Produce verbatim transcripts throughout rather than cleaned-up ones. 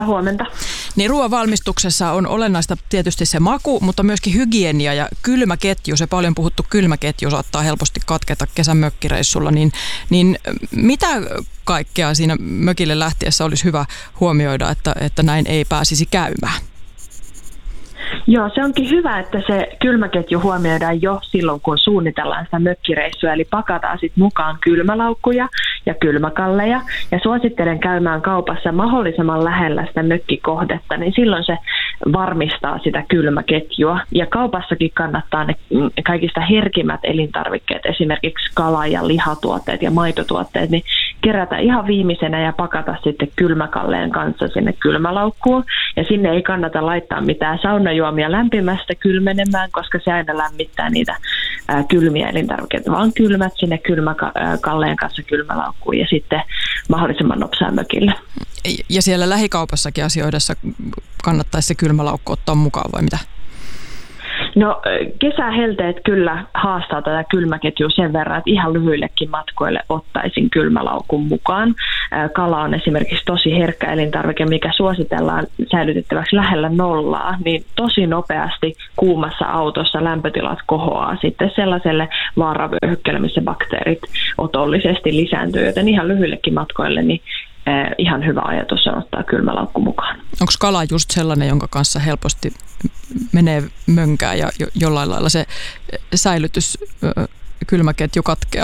Huomenta. Niin ruoan valmistuksessa on olennaista tietysti se maku, mutta myöskin hygienia ja kylmäketju. Se paljon puhuttu kylmäketju saattaa helposti katketa kesän mökkireissulla. Niin, niin mitä kaikkea siinä mökille lähtiessä olisi hyvä huomioida, että, että näin ei pääsisi käymään? Joo, se onkin hyvä, että se kylmäketju huomioidaan jo silloin, kun suunnitellaan sitä mökkireissua, eli pakataan sitten mukaan kylmälaukkuja ja kylmäkalleja, ja suosittelen käymään kaupassa mahdollisimman lähellä sitä mökkikohdetta, niin silloin se varmistaa sitä kylmäketjua, ja kaupassakin kannattaa ne kaikista herkimmät elintarvikkeet, esimerkiksi kala- ja lihatuotteet ja maitotuotteet, niin kerätä ihan viimeisenä ja pakata sitten kylmäkalleen kanssa sinne kylmälaukkuun, ja sinne ei kannata laittaa mitään saunajuomia lämpimästä kylmenemään, koska se aina lämmittää niitä ää, kylmiä elintarvikkeita, vaan kylmät sinne kylmäkalleen kanssa kylmälaukkuun ja sitten mahdollisimman nopsaan mökille. Ja siellä lähikaupassakin asioidessa kannattaisi se kylmälaukku ottaa mukaan vai mitä? No kesähelteet kyllä haastaa tätä kylmäketjua sen verran, että ihan lyhyillekin matkoille ottaisin kylmälaukun mukaan. Kala on esimerkiksi tosi herkkä elintarvike, mikä suositellaan säilytettäväksi lähellä nollaa, niin tosi nopeasti kuumassa autossa lämpötilat kohoaa sitten sellaiselle vaaravyöhykkeelle, missä bakteerit otollisesti lisääntyy, joten ihan lyhyillekin matkoille niin ihan hyvä ajatus on ottaa kylmälaukku mukaan. Onko kala just sellainen, jonka kanssa helposti menee mönkään ja jo, jollain lailla se säilytys, kylmäketju katkeaa?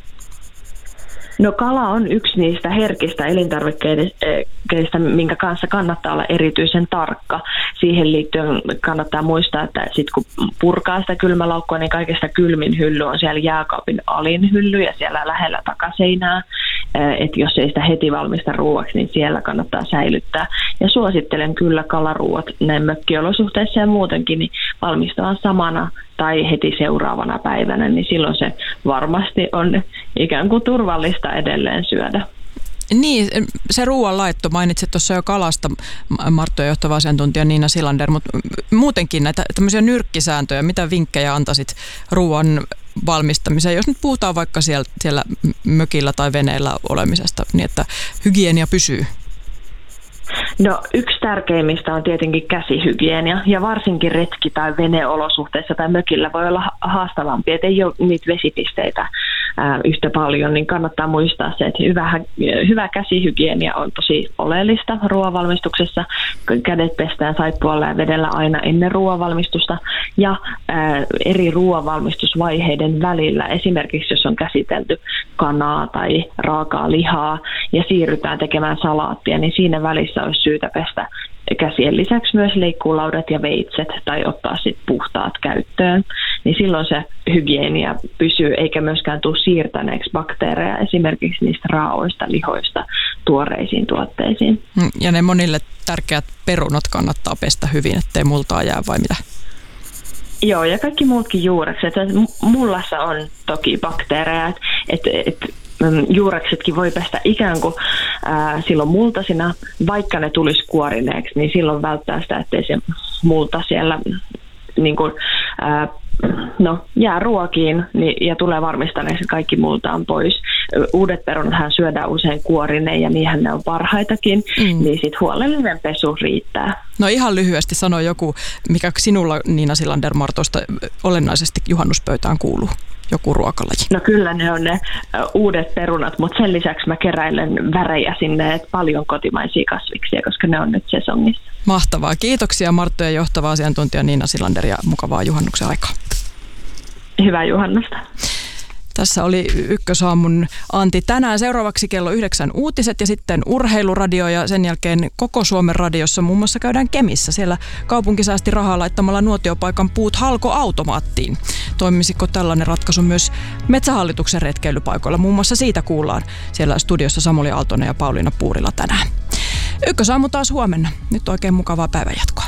No kala on yksi niistä herkistä elintarvikkeista, minkä kanssa kannattaa olla erityisen tarkka. Siihen liittyen kannattaa muistaa, että sit kun purkaa sitä kylmälaukkua, niin kaikista kylmin hylly on siellä jääkaapin alin hylly ja siellä lähellä takaseinää. Että jos ei sitä heti valmista ruuaksi, niin siellä kannattaa säilyttää. Ja suosittelen kyllä kalaruuat näin mökkiolosuhteissa ja muutenkin niin valmistamaan samana tai heti seuraavana päivänä, niin silloin se varmasti on ikään kuin turvallista edelleen syödä. Niin, se ruoanlaitto, mainitsit tuossa jo kalasta, Marttojen johtava asiantuntija Niina Silander, mutta muutenkin näitä tämmöisiä nyrkkisääntöjä, mitä vinkkejä antaisit ruoan valmistamiseen, jos nyt puhutaan vaikka siellä, siellä mökillä tai veneellä olemisesta, niin että hygienia pysyy? No yksi tärkeimmistä on tietenkin käsihygienia ja varsinkin retki- tai veneolosuhteissa tai mökillä voi olla haastavampi, että ei ole niitä vesipisteitä ää, yhtä paljon, niin kannattaa muistaa se, että hyvä, hyvä käsihygienia on tosi oleellista ruoanvalmistuksessa. Kädet pestään saippualla ja vedellä aina ennen ruoanvalmistusta ja ää, eri ruoanvalmistusvaiheiden välillä, esimerkiksi jos on käsitelty kanaa tai raakaa lihaa ja siirrytään tekemään salaattia, niin siinä välissä olisi syytä pestä käsien lisäksi myös leikkuulaudat ja veitset tai ottaa sitten puhtaat käyttöön, niin silloin se hygienia pysyy eikä myöskään tule siirtäneeksi bakteereja esimerkiksi niistä raaoista lihoista tuoreisiin tuotteisiin. Ja ne monille tärkeät perunat kannattaa pestä hyvin, ettei multaa jää vai mitä? Joo, ja kaikki muutkin juurekset. Mullassa on toki bakteereja, että et, et, juureksetkin voi pestä ikään kuin ää, silloin multasina, vaikka ne tulisi kuorineeksi, niin silloin välttää sitä, ettei se multa siellä niin kuin, ää, no, jää ruokiin niin, ja tulee varmistaneeksi, että kaikki multa on pois. Uudet perunathan syödään usein kuorineen ja niinhän ne on parhaitakin, mm. niin sitten huolellinen pesu riittää. No ihan lyhyesti sano joku, mikä sinulla Niina Silander Martosta olennaisesti juhannuspöytään kuuluu. Joku ruokalaji. No kyllä ne on ne uudet perunat, mutta sen lisäksi mä keräilen värejä sinne, että paljon kotimaisia kasviksia, koska ne on nyt sesongissa. Mahtavaa. Kiitoksia Marttojen johtava asiantuntija Niina Silander ja mukavaa juhannuksen aikaa. Hyvää juhannusta. Tässä oli Ykkösaamun Antti tänään. Seuraavaksi kello yhdeksän uutiset ja sitten urheiluradio ja sen jälkeen koko Suomen radiossa muun muassa käydään Kemissä. Siellä kaupunki säästi rahaa laittamalla nuotiopaikan puut halkoautomaattiin. Toimisiko tällainen ratkaisu myös Metsähallituksen retkeilypaikoilla? Muun muassa siitä kuullaan siellä studiossa Samuli Aaltonen ja Pauliina Puurila tänään. Ykkösaamu taas huomenna. Nyt oikein mukavaa päivänjatkoa.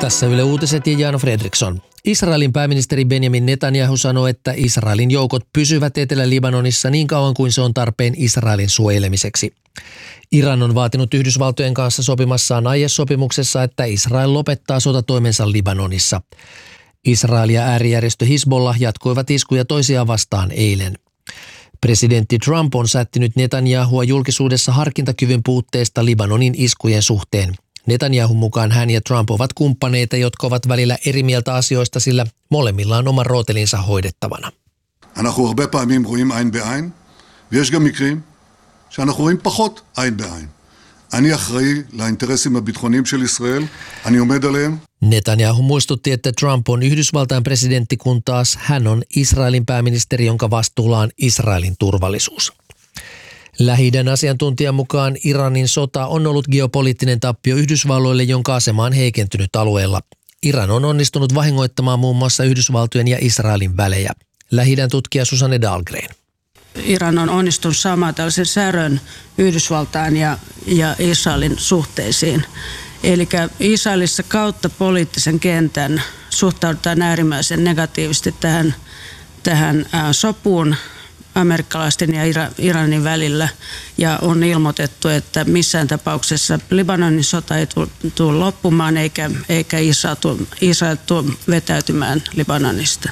Tässä Yle Uutiset ja Jan Fredriksson. Israelin pääministeri Benjamin Netanyahu sanoi, että Israelin joukot pysyvät Etelä-Libanonissa niin kauan kuin se on tarpeen Israelin suojelemiseksi. Iran on vaatinut Yhdysvaltojen kanssa sopimassaan aiesopimuksessa, että Israel lopettaa sotatoimensa Libanonissa. Israel ja äärijärjestö Hizbollah jatkoivat iskuja toisiaan vastaan eilen. Presidentti Trump on sättinyt Netanyahua julkisuudessa harkintakyvyn puutteesta Libanonin iskujen suhteen. Netanyahun mukaan hän ja Trump ovat kumppaneita, jotka ovat välillä eri mieltä asioista, sillä molemmilla on oma rootelinsa hoidettavana. אנחנו הרבה פעמים רואים עין בעין, ויש גם מקרים שאנחנו רואים פחות עין בעין. אני אחראי לאינטרסים הביטחוניים של ישראל, אני עומד עליהם. Netanyahu muistutti, että Trump on Yhdysvaltain presidentti, kun taas hän on Israelin pääministeri, jonka vastuulla on Israelin turvallisuus. Lähi-idän asiantuntijan mukaan Iranin sota on ollut geopoliittinen tappio Yhdysvalloille, jonka asema on heikentynyt alueella. Iran on onnistunut vahingoittamaan muun muassa Yhdysvaltojen ja Israelin välejä. Lähi-idän tutkija Susanne Dahlgren. Iran on onnistunut saamaan tällaisen särön Yhdysvaltain ja, ja Israelin suhteisiin. Eli Israelissa kautta poliittisen kentän suhtaudutaan äärimmäisen negatiivisesti tähän, tähän sopuun amerikkalaisten ja Iranin välillä. Ja on ilmoitettu, että missään tapauksessa Libanonin sota ei tule loppumaan eikä, eikä Israel tule, Israel tule vetäytymään Libanonista.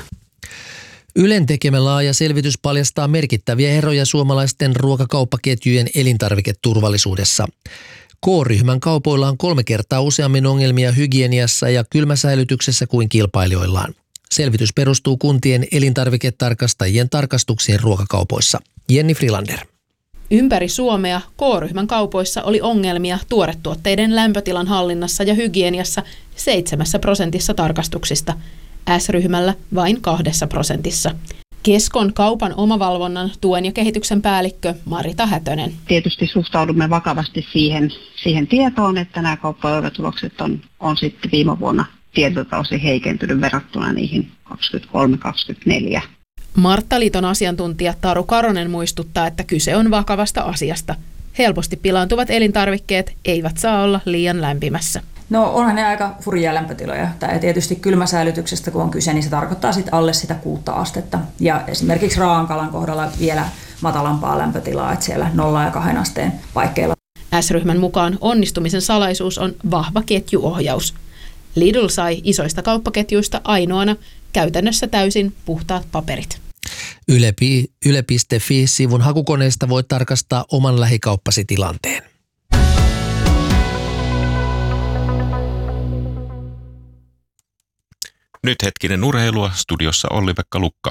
Ylen tekemä laaja selvitys paljastaa merkittäviä eroja suomalaisten ruokakauppaketjujen elintarviketurvallisuudessa. K-ryhmän kaupoilla on kolme kertaa useammin ongelmia hygieniassa ja kylmäsäilytyksessä kuin kilpailijoillaan. Selvitys perustuu kuntien elintarviketarkastajien tarkastuksiin ruokakaupoissa. Jenni Frilander. Ympäri Suomea K-ryhmän kaupoissa oli ongelmia tuoretuotteiden lämpötilan hallinnassa ja hygieniassa seitsemässä prosentissa tarkastuksista. S-ryhmällä vain kahdessa prosentissa. Keskon kaupan omavalvonnan tuen ja kehityksen päällikkö Marita Hätönen. Tietysti suhtaudumme vakavasti siihen, siihen tietoon, että nämä kauppaoiretulokset on, on sitten viime vuonna tietyltä osin heikentynyt verrattuna niihin kaksikymmentäkolme kaksikymmentäneljä. Marttaliiton asiantuntija Taru Karonen muistuttaa, että kyse on vakavasta asiasta. Helposti pilaantuvat elintarvikkeet eivät saa olla liian lämpimässä. No onhan ne aika hurjia lämpötiloja. Ja tietysti kylmäsäilytyksestä kun on kyse, niin se tarkoittaa sitten alle sitä kuutta astetta. Ja esimerkiksi raankalan kohdalla vielä matalampaa lämpötilaa, että siellä nolla ja kahden asteen paikkeilla. S-ryhmän mukaan onnistumisen salaisuus on vahva ketjuohjaus. Lidl sai isoista kauppaketjuista ainoana käytännössä täysin puhtaat paperit. Yle piste fi-sivun hakukoneesta voit tarkastaa oman lähikauppasi tilanteen. Nyt hetkinen urheilua, studiossa Olli-Pekka Lukka.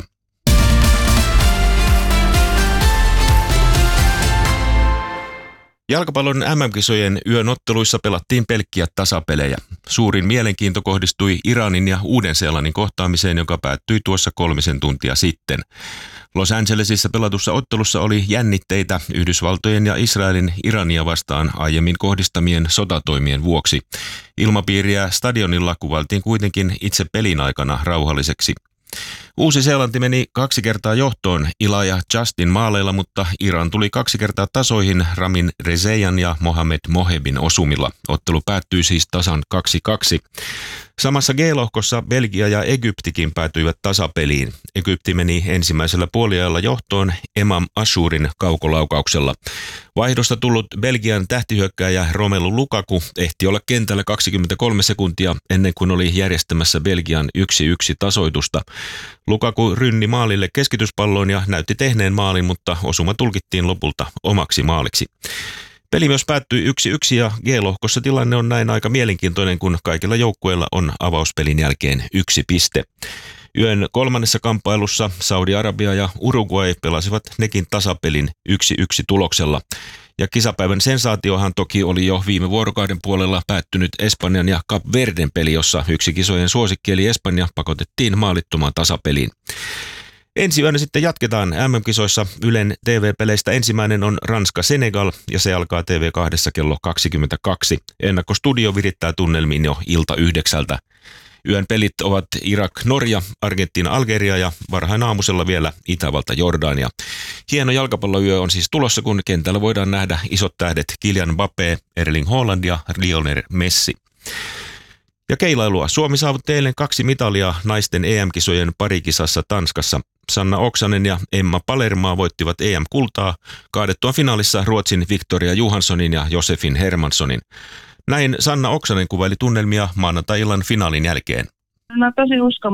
Jalkapallon M M-kisojen yön otteluissa pelattiin pelkkiä tasapelejä. Suurin mielenkiinto kohdistui Iranin ja Uuden-Seelannin kohtaamiseen, joka päättyi tuossa kolmisen tuntia sitten. Los Angelesissa pelatussa ottelussa oli jännitteitä Yhdysvaltojen ja Israelin Irania vastaan aiemmin kohdistamien sotatoimien vuoksi. Ilmapiiriä stadionilla kuvailtiin kuitenkin itse pelin aikana rauhalliseksi. Uusi-Seelanti meni kaksi kertaa johtoon Ila ja Justin maaleilla, mutta Iran tuli kaksi kertaa tasoihin Ramin Rezeyan ja Mohamed Mohebin osumilla. Ottelu päättyi siis tasan kaksi kaksi. Samassa G-lohkossa Belgia ja Egyptikin päätyivät tasapeliin. Egypti meni ensimmäisellä puoliajalla johtoon Emam Ashurin kaukolaukauksella. Vaihdosta tullut Belgian tähtihyökkääjä Romelu Lukaku ehti olla kentällä kaksikymmentäkolme sekuntia ennen kuin oli järjestämässä Belgian yksi yksi tasoitusta. Lukaku rynni maalille keskityspalloon ja näytti tehneen maalin, mutta osuma tulkittiin lopulta omaksi maaliksi. Peli myös päättyi yksi yksi ja G-lohkossa tilanne on näin aika mielenkiintoinen, kun kaikilla joukkueilla on avauspelin jälkeen yksi piste. Yön kolmannessa kamppailussa Saudi-Arabia ja Uruguay pelasivat nekin tasapelin yksi yksi tuloksella. Ja kisapäivän sensaatiohan toki oli jo viime vuorokauden puolella päättynyt Espanjan ja Cap Verden peli, jossa yksi kisojen suosikki eli Espanja pakotettiin maalittomaan tasapeliin. Ensi yönä sitten jatketaan M M-kisoissa. Ylen T V-peleistä ensimmäinen on Ranska-Senegal ja se alkaa T V kaksi kello kaksikymmentäkaksi. Ennakkostudio virittää tunnelmiin jo ilta yhdeksältä. Yön pelit ovat Irak-Norja, Argentiina-Algeria ja varhain aamusella vielä Itävalta-Jordania. Hieno jalkapalloyö on siis tulossa, kun kentällä voidaan nähdä isot tähdet Kylian Mbappé, Erling Haaland ja Lionel Messi. Ja keilailua. Suomi saavutti eilen kaksi mitalia naisten E M-kisojen parikisassa Tanskassa. Sanna Oksanen ja Emma Palermaa voittivat E M-kultaa kaadettua finaalissa Ruotsin Victoria Johanssonin ja Josefin Hermanssonin. Näin Sanna Oksanen kuvaili tunnelmia maanantai-illan finaalin jälkeen. No tosi